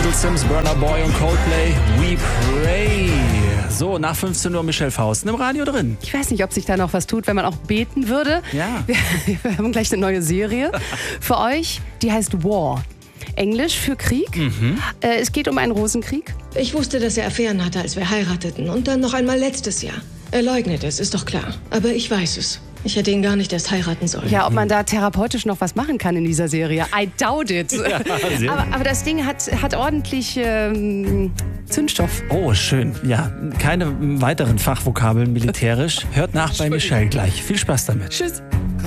Little Sims, Burna Boy und Coldplay, We Pray. So, nach 15 Uhr Michelle Fausten im Radio drin. Ich weiß nicht, ob sich da noch was tut, wenn man auch beten würde. Ja. Wir haben gleich eine neue Serie für euch, die heißt War. Englisch für Krieg. Es geht um einen Rosenkrieg. Ich wusste, dass er Affären hatte, als wir heirateten. Und dann noch einmal letztes Jahr. Er leugnet es, ist doch klar. Aber ich weiß es. Ich hätte ihn gar nicht erst heiraten sollen. Ja, ob man da therapeutisch noch was machen kann in dieser Serie. I doubt it. Ja, aber das Ding hat ordentlich Zündstoff. Oh, schön. Ja, keine weiteren Fachvokabeln militärisch. Hört nach bei Michelle gleich. Viel Spaß damit. Tschüss.